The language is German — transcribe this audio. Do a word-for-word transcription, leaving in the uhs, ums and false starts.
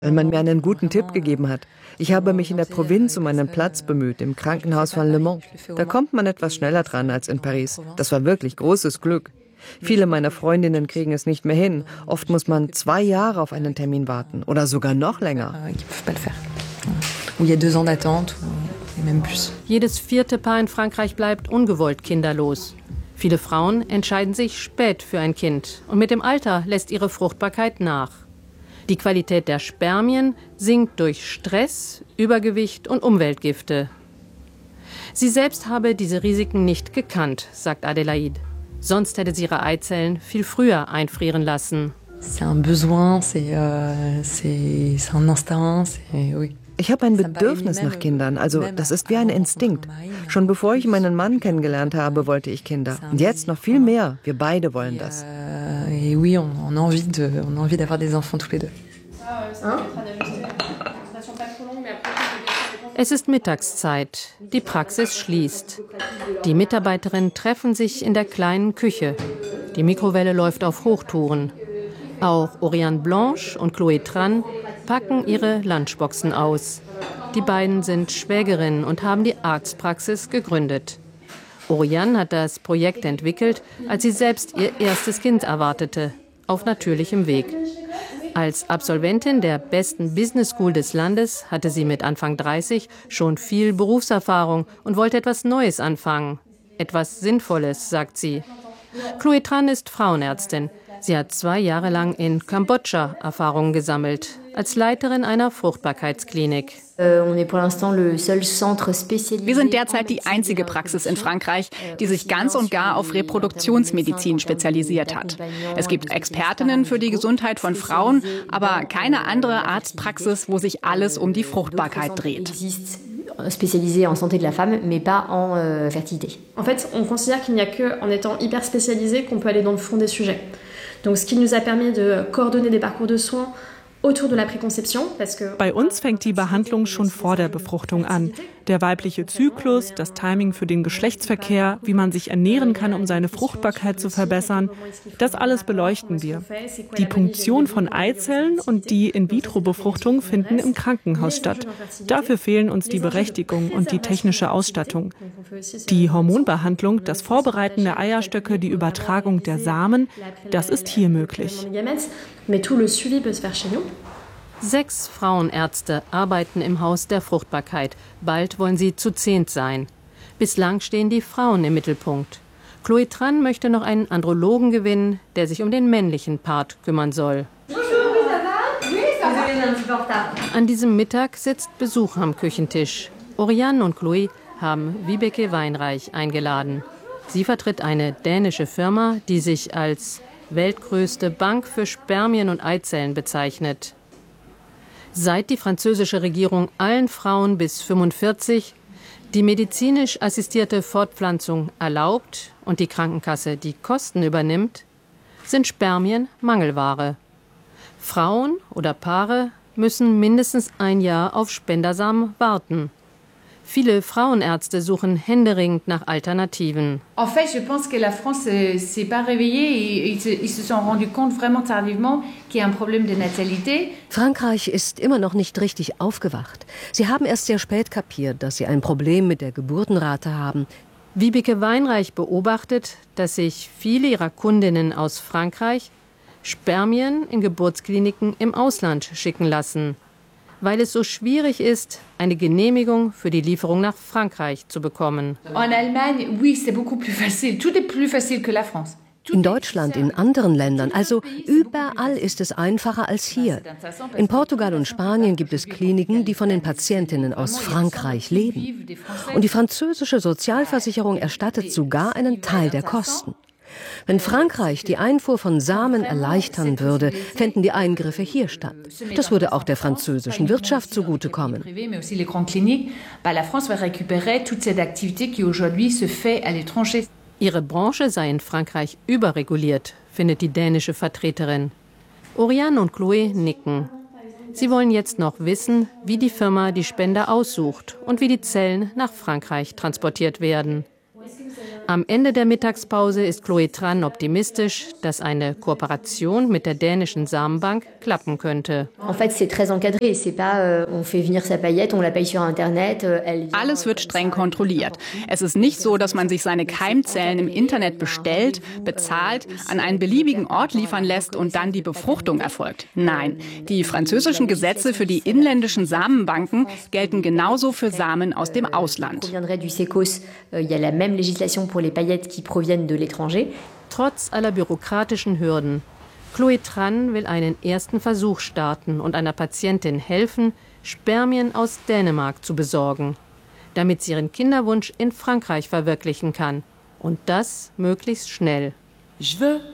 Weil man mir einen guten Tipp gegeben hat. Ich habe mich in der Provinz um einen Platz bemüht, im Krankenhaus von Le Mans. Da kommt man etwas schneller dran als in Paris. Das war wirklich großes Glück. Viele meiner Freundinnen kriegen es nicht mehr hin. Oft muss man zwei Jahre auf einen Termin warten oder sogar noch länger. Jedes vierte Paar in Frankreich bleibt ungewollt kinderlos. Viele Frauen entscheiden sich spät für ein Kind und mit dem Alter lässt ihre Fruchtbarkeit nach. Die Qualität der Spermien sinkt durch Stress, Übergewicht und Umweltgifte. Sie selbst habe diese Risiken nicht gekannt, sagt Adélaïde. Sonst hätte sie ihre Eizellen viel früher einfrieren lassen. Ich habe ein Bedürfnis nach Kindern, also das ist wie ein Instinkt. Schon bevor ich meinen Mann kennengelernt habe, wollte ich Kinder. Und jetzt noch viel mehr. Wir beide wollen das. Es ist Mittagszeit. Die Praxis schließt. Die Mitarbeiterinnen treffen sich in der kleinen Küche. Die Mikrowelle läuft auf Hochtouren. Auch Oriane Blanche und Chloé Tran packen ihre Lunchboxen aus. Die beiden sind Schwägerinnen und haben die Arztpraxis gegründet. Oriane hat das Projekt entwickelt, als sie selbst ihr erstes Kind erwartete, auf natürlichem Weg. Als Absolventin der besten Business School des Landes hatte sie mit Anfang dreißig schon viel Berufserfahrung und wollte etwas Neues anfangen. Etwas Sinnvolles, sagt sie. Chloé Tran ist Frauenärztin. Sie hat zwei Jahre lang in Kambodscha Erfahrungen gesammelt, als Leiterin einer Fruchtbarkeitsklinik. Wir sind derzeit die einzige Praxis in Frankreich, die sich ganz und gar auf Reproduktionsmedizin spezialisiert hat. Es gibt Expertinnen für die Gesundheit von Frauen, aber keine andere Arztpraxis, wo sich alles um die Fruchtbarkeit dreht. Spécialisée en santé de la femme, mais pas en euh, fertilité. En fait, on considère qu'il n'y a que en étant hyper spécialisé qu'on peut aller dans le fond des sujets. Donc, ce qui nous a permis de coordonner des parcours de soins autour de la préconception, parce que bei uns fängt die Behandlung schon vor der Befruchtung an. Der weibliche Zyklus, das Timing für den Geschlechtsverkehr, wie man sich ernähren kann, um seine Fruchtbarkeit zu verbessern, das alles beleuchten wir. Die Punktion von Eizellen und die In-vitro-Befruchtung finden im Krankenhaus statt. Dafür fehlen uns die Berechtigung und die technische Ausstattung. Die Hormonbehandlung, das Vorbereiten der Eierstöcke, die Übertragung der Samen, das ist hier möglich. Sechs Frauenärzte arbeiten im Haus der Fruchtbarkeit. Bald wollen sie zu zehnt sein. Bislang stehen die Frauen im Mittelpunkt. Chloé Tran möchte noch einen Andrologen gewinnen, der sich um den männlichen Part kümmern soll. An diesem Mittag sitzt Besuch am Küchentisch. Oriane und Chloé haben Vibeke Weinreich eingeladen. Sie vertritt eine dänische Firma, die sich als weltgrößte Bank für Spermien und Eizellen bezeichnet. Seit die französische Regierung allen Frauen bis fünfundvierzig die medizinisch assistierte Fortpflanzung erlaubt und die Krankenkasse die Kosten übernimmt, sind Spermien Mangelware. Frauen oder Paare müssen mindestens ein Jahr auf Spendersamen warten. Viele Frauenärzte suchen händeringend nach Alternativen. En fait, je pense que la France s'est pas réveillée et ils se sont rendus compte vraiment tardivement qu'il y a un problème de natalité. Frankreich ist immer noch nicht richtig aufgewacht. Sie haben erst sehr spät kapiert, dass sie ein Problem mit der Geburtenrate haben. Vibeke Weinreich beobachtet, dass sich viele ihrer Kundinnen aus Frankreich Spermien in Geburtskliniken im Ausland schicken lassen, weil es so schwierig ist, eine Genehmigung für die Lieferung nach Frankreich zu bekommen. In Deutschland, in anderen Ländern, also überall ist es einfacher als hier. In Portugal und Spanien gibt es Kliniken, die von den Patientinnen aus Frankreich leben. Und die französische Sozialversicherung erstattet sogar einen Teil der Kosten. Wenn Frankreich die Einfuhr von Samen erleichtern würde, fänden die Eingriffe hier statt. Das würde auch der französischen Wirtschaft zugutekommen. Ihre Branche sei in Frankreich überreguliert, findet die dänische Vertreterin. Oriane und Chloé nicken. Sie wollen jetzt noch wissen, wie die Firma die Spender aussucht und wie die Zellen nach Frankreich transportiert werden. Am Ende der Mittagspause ist Chloé Tran optimistisch, dass eine Kooperation mit der dänischen Samenbank klappen könnte. Alles wird streng kontrolliert. Es ist nicht so, dass man sich seine Keimzellen im Internet bestellt, bezahlt, an einen beliebigen Ort liefern lässt und dann die Befruchtung erfolgt. Nein, die französischen Gesetze für die inländischen Samenbanken gelten genauso für Samen aus dem Ausland. Trotz aller bürokratischen Hürden. Chloé Tran will einen ersten Versuch starten und einer Patientin helfen, Spermien aus Dänemark zu besorgen, damit sie ihren Kinderwunsch in Frankreich verwirklichen kann. Und das möglichst schnell.